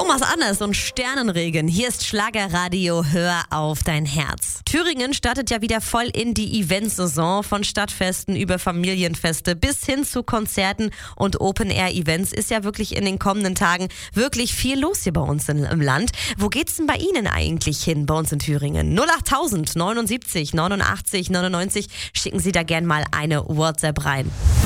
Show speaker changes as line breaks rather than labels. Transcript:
Thomas Anders und Sternenregen. Hier ist Schlagerradio, hör auf dein Herz. Thüringen startet ja wieder voll in die Eventsaison. Von Stadtfesten über Familienfeste bis hin zu Konzerten und Open-Air-Events ist ja wirklich in den kommenden Tagen wirklich viel los hier bei uns im Land. Wo geht's denn bei Ihnen eigentlich hin, bei uns in Thüringen? 08000 79 89 99. Schicken Sie da gern mal eine WhatsApp rein.